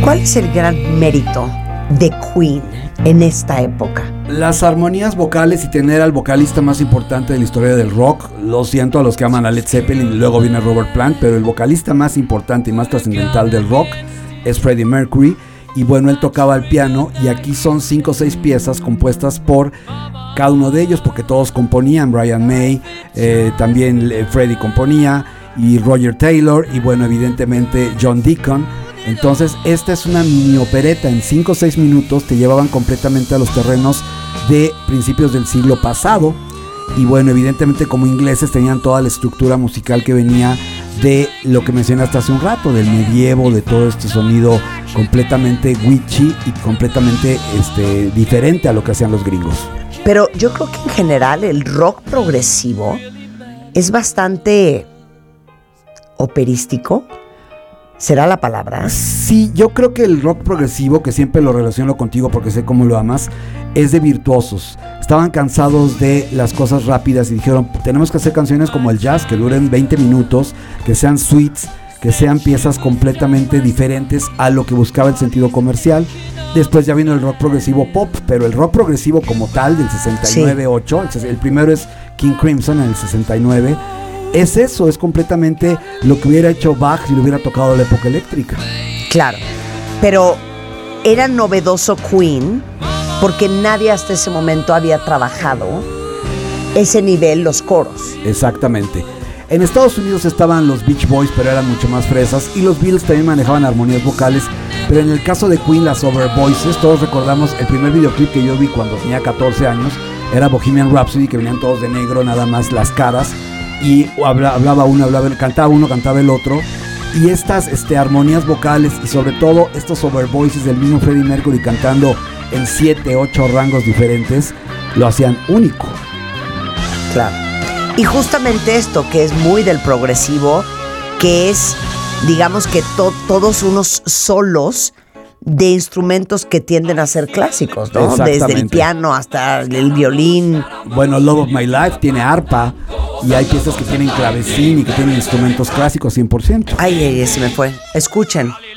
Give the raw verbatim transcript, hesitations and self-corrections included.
¿Cuál es el gran mérito de Queen en esta época? Las armonías vocales y tener al vocalista más importante de la historia del rock. Lo siento a los que aman a Led Zeppelin y luego viene Robert Plant, pero el vocalista más importante y más trascendental del rock es Freddie Mercury. Y bueno, él tocaba el piano y aquí son cinco o seis piezas compuestas por cada uno de ellos, porque todos componían. Brian May, eh, también eh, Freddie componía, y Roger Taylor, y bueno, evidentemente John Deacon. Entonces esta es una mini opereta, en cinco o seis minutos te llevaban completamente a los terrenos de principios del siglo pasado. Y bueno, evidentemente como ingleses tenían toda la estructura musical que venía de lo que mencionaste hace un rato, del medievo, de todo este sonido completamente witchy y completamente este, diferente a lo que hacían los gringos. Pero yo creo que en general el rock progresivo es bastante operístico. ¿Será la palabra? Sí, yo creo que el rock progresivo, que siempre lo relaciono contigo porque sé cómo lo amas, es de virtuosos. Estaban cansados de las cosas rápidas y dijeron, tenemos que hacer canciones como el jazz, que duren veinte minutos, que sean suites, que sean piezas completamente diferentes a lo que buscaba el sentido comercial. Después ya vino el rock progresivo pop, pero el rock progresivo como tal del sesenta y nueve ocho, sí. El primero es King Crimson en el sesenta y nueve. Es eso, es completamente lo que hubiera hecho Bach si le hubiera tocado la época eléctrica. Claro, pero era novedoso Queen porque nadie hasta ese momento había trabajado ese nivel, los coros. Exactamente. En Estados Unidos estaban los Beach Boys, pero eran mucho más fresas, y los Beatles también manejaban armonías vocales, pero en el caso de Queen, las Over Voices, todos recordamos el primer videoclip que yo vi cuando tenía catorce años, era Bohemian Rhapsody, que venían todos de negro, nada más las caras, y hablaba uno, hablaba, cantaba uno, cantaba el otro, y estas este, armonías vocales y sobre todo estos over voices del mismo Freddie Mercury cantando en siete, ocho rangos diferentes, lo hacían único. Claro. Y justamente esto que es muy del progresivo, que es, digamos que to- todos unos solos de instrumentos que tienden a ser clásicos, ¿no? Desde el piano hasta el violín. Bueno, Love of My Life tiene arpa y hay piezas que tienen clavecín y que tienen instrumentos clásicos cien por ciento. Ay, ay, ay, se me fue. Escuchen.